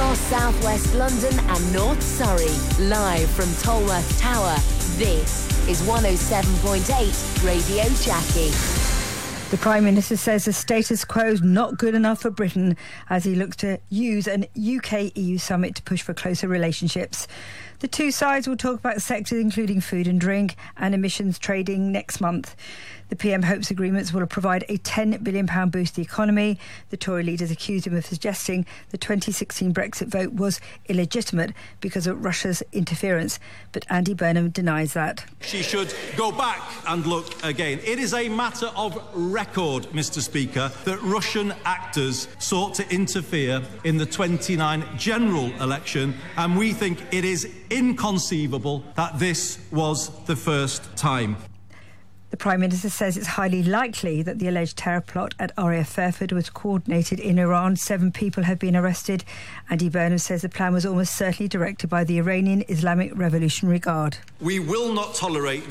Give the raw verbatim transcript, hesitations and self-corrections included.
across southwest London and North Surrey. Live from Tolworth Tower, this is one oh seven point eight Radio Jackie. The Prime Minister says the status quo is not good enough for Britain as he looks to use an U K E U summit to push for closer relationships. The two sides will talk about sectors including food and drink and emissions trading next month. The P M hopes agreements will provide a ten billion pounds boost to the economy. The Tory leaders accused him of suggesting the twenty sixteen Brexit vote was illegitimate because of Russia's interference. But Andy Burnham denies that. She should go back and look again. It is a matter of record, Mr Speaker, that Russian actors sought to interfere in the twenty-nine general election, and we think it is inconceivable that this was the first time. The Prime Minister says it's highly likely that the alleged terror plot at R A F Fairford was coordinated in Iran. Seven people have been arrested. Andy Burnham says the plan was almost certainly directed by the Iranian Islamic Revolutionary Guard. We will not tolerate